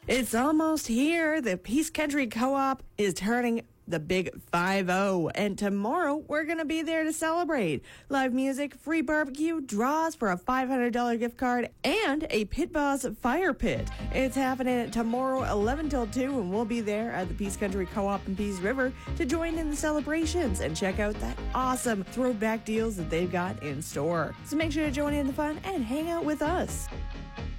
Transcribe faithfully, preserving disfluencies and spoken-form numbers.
It's almost here. The Peace Country Co-op is turning the big five oh, and tomorrow we're going to be there to celebrate. Live music, free barbecue, draws for a five hundred dollars gift card, and a Pit Boss fire pit. It's happening tomorrow, eleven till two, and we'll be there at the Peace Country Co-op in Peace River to join in the celebrations and check out that awesome throwback deals that they've got in store. So make sure to join in the fun and hang out with us.